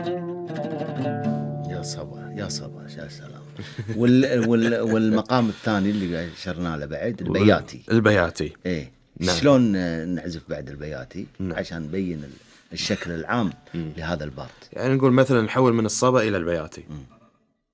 يا صباح يا صباح يا سلام. والمقام الثاني اللي أشرنا له بعد البياتي. البياتي. إيه. نعم. شلون نعزف بعد البياتي؟ نعم. عشان نبين الشكل العام لهذا البارت. يعني نقول مثلا نحول من الصبا إلى البياتي.